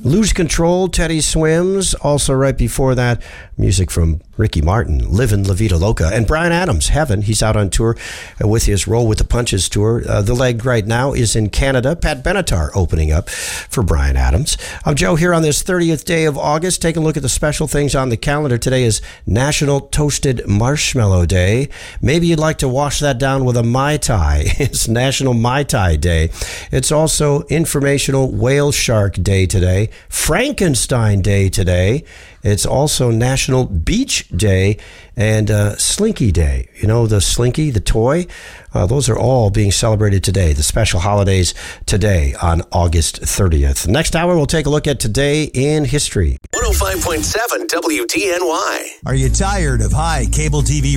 Lose Control, Teddy Swims. Also right before that, music from Ricky Martin, Livin' La Vida Loca. And Bryan Adams, Heaven. He's out on tour with his Roll with the Punches tour. The leg right now is in Canada. Pat Benatar opening up for Bryan Adams. I'm Joe here on this 30th day of August. Take a look at the special things on the calendar. Today is National Toasted Marshmallow Day. Maybe you'd like to wash that down with a Mai Tai. It's National Mai Tai Day. It's also Informational Whale Shark Day today. Frankenstein Day today. It's also National Beach Day and Slinky Day. You know, the Slinky, the toy? Those are all being celebrated today, the special holidays today on August 30th. Next hour, we'll take a look at Today in History. 105.7 WDNY. Are you tired of high cable TV